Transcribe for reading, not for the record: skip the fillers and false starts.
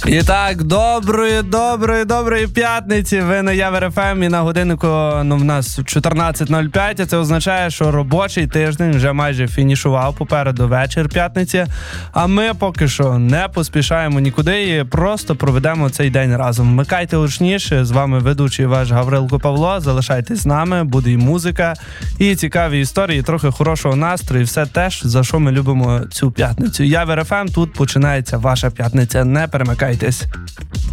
І так, доброї п'ятниці. Ви на Явер ФМ і на годиннику в нас 14:05. Це означає, що робочий тиждень вже майже фінішував, попереду вечір п'ятниці. А ми поки що не поспішаємо нікуди і просто проведемо цей день разом. Вмикайте гучніше, з вами ведучий ваш Гаврилко Павло. Залишайтесь з нами, буде і музика, і цікаві історії, і трохи хорошого настрою, і все теж, за що ми любимо цю п'ятницю. Явер ФМ, тут починається ваша п'ятниця. Не перемикайтесь.